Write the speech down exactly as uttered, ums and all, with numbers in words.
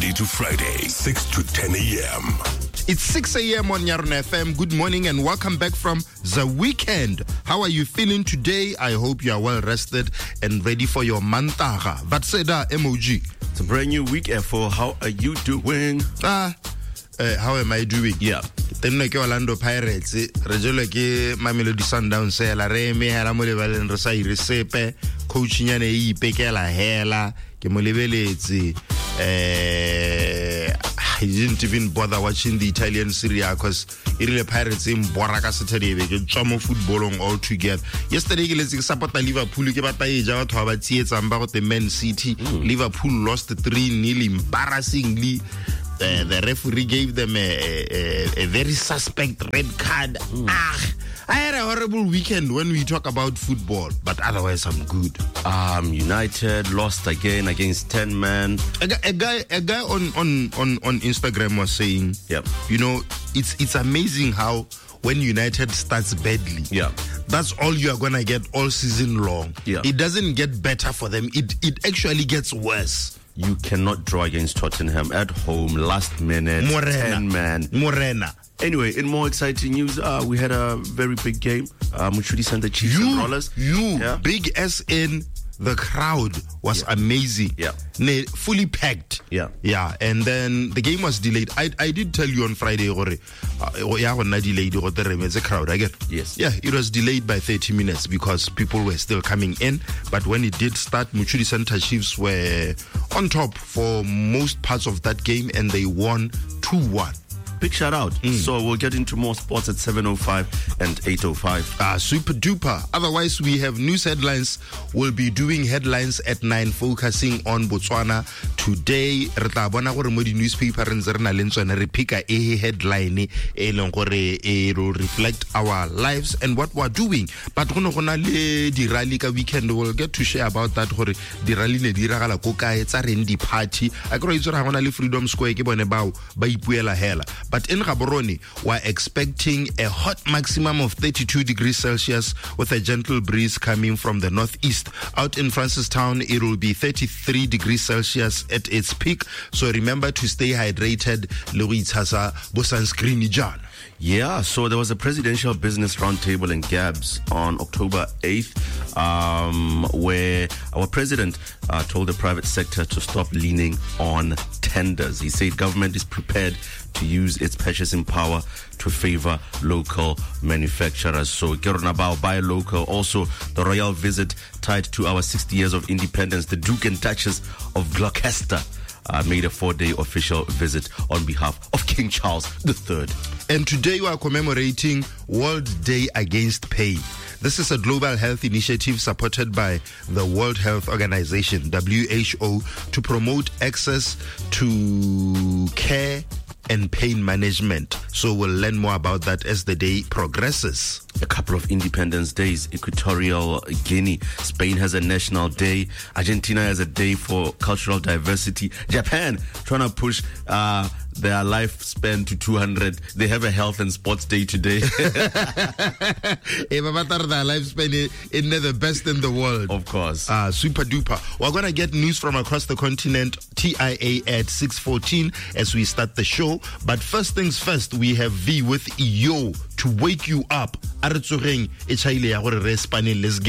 Monday to Friday, six to ten a.m. It's six a.m. on Yarn F M. Good morning and welcome back from the weekend. How are you feeling today? I hope you are well rested and ready for your mantaga. Vatseda emoji. It's a brand new week, F O. How are you doing? Ah, uh, how am I doing? Yeah. Tenno ke Orlando Pirates. Re jelo ke Mamelodi Sundowns la re me hela mo lebaleng re sa iresepe. Coach nyane e ipekela hela ke mo lebeletse. Eh I didn't even bother watching the Italian Serie A because it really Pirates in Boraka Saturday they get some football on all together. Yesterday let's support Liverpool ke bata e ja batho ba tsietsa mba go the Man City. Mm. Liverpool lost three nil embarrassingly. Uh, the referee gave them a, a, a very suspect red card. Mm. Ah, I had a horrible weekend when we talk about football, but otherwise I'm good. Um, United lost again against ten men. A, a guy, a guy on, on, on, on Instagram was saying, yep. you know, it's it's amazing how when United starts badly, yeah, that's all you are gonna get all season long. Yeah. It doesn't get better for them. It it actually gets worse. You cannot draw against Tottenham at home, last minute, Morena. ten man. Morena. Anyway, in more exciting news, uh, we had a very big game. Uh, Muchudi sent the Chiefs you, and Rollers. You, yeah. big as in the crowd was yeah. amazing. Yeah. Ne, fully packed. Yeah. Yeah. And then the game was delayed. I I did tell you on Friday, gore, uh, yeah, when I delayed the crowd, I get. Yes. Yeah, it was delayed by thirty minutes because people were still coming in. But when it did start, Muchudi Center Chiefs were on top for most parts of that game and they won two one. Big shout out. Mm. So we'll get into more sports at seven oh five and eight oh five. Ah, super duper. Otherwise, we have news headlines. We'll be doing headlines at nine, focusing on Botswana. Today, re tla bona gore mo di newspaper re ntse re na le tsone re pick a headline e leng gore e will reflect our lives and what we're doing. But go no gona le di rally ka weekend, we'll get to share about that gore di rally ne di ragala ko kae tsa reng di party. A go itse ra gona le Freedom Square ke bone bao ba ipuela hela. But in Gaborone, we're expecting a hot maximum of thirty-two degrees Celsius with a gentle breeze coming from the northeast. Out in Francistown, it will be thirty-three degrees Celsius at its peak. So remember to stay hydrated. Louis Hasa, Bosanscreen John. Yeah, so there was a presidential business roundtable in Gabs on October eighth, um, where our president uh, told the private sector to stop leaning on tenders. He said government is prepared to use its purchasing power to favor local manufacturers. So, Keronabao, buy local. Also, the royal visit tied to our sixty years of independence. The Duke and Duchess of Gloucester Uh, made a four-day official visit on behalf of King Charles the Third. And today we are commemorating World Day Against Pain. This is a global health initiative supported by the World Health Organization, W H O, to promote access to care and pain management. So we'll learn more about that as the day progresses. A couple of Independence Days. Equatorial Guinea. Spain has a national day. Argentina has a day for cultural diversity. Japan trying to push uh, their lifespan to two hundred. They have a health and sports day today. Their lifespan is the best in the world. Of course. Uh, super duper. We're going to get news from across the continent, T I A at six fourteen as we start the show. But first things first, we have V with Iyo to wake you up. Let's get